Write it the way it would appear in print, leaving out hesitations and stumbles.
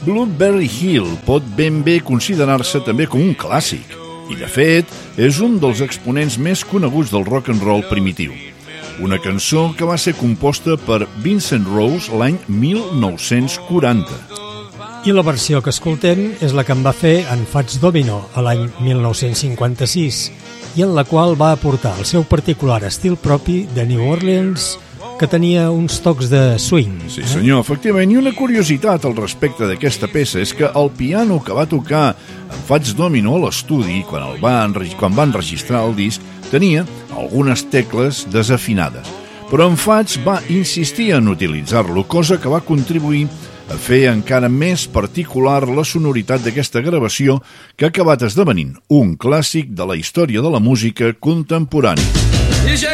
Blueberry Hill pot ben bé considerar-se també com un clàssic i, de fet, és un dels exponents més coneguts del rock and roll primitiu. Una cançó que va ser composta per Vincent Rose l'any 1940. I la versió que escoltem és la que en va fer en Fats Domino a l'any 1956 i en la qual va aportar el seu particular estil propi de New Orleans, que tenia uns tocs de swing. Sí, senyor, efectivament. I una curiositat al respecte d'aquesta peça és que el piano que va tocar en Fats Domino a l'estudi, quan van enregistrar el disc, tenia algunes tecles desafinades. Però en Fats va insistir en utilitzar-lo, cosa que va contribuir a fer encara més particular la sonoritat d'aquesta gravació que ha acabat esdevenint un clàssic de la història de la música contemporània.